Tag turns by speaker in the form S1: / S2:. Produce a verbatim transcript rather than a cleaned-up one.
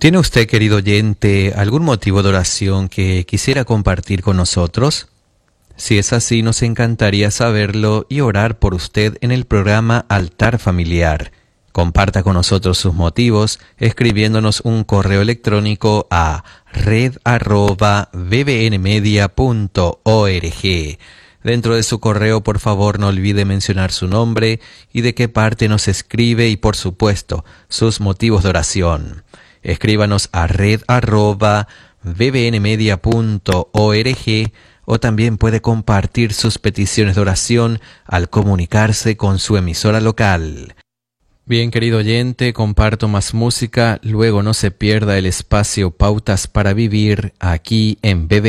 S1: ¿Tiene usted, querido oyente, algún motivo de oración que quisiera compartir con nosotros? Si es así, nos encantaría saberlo y orar por usted en el programa Altar Familiar. Comparta con nosotros sus motivos escribiéndonos un correo electrónico a red arroba b b n media punto org. Dentro de su correo, por favor, no olvide mencionar su nombre y de qué parte nos escribe y, por supuesto, sus motivos de oración. Escríbanos a red arroba b b n media punto org o también puede compartir sus peticiones de oración al comunicarse con su emisora local. Bien, querido oyente, comparto más música, luego no se pierda el espacio Pautas para Vivir aquí en B B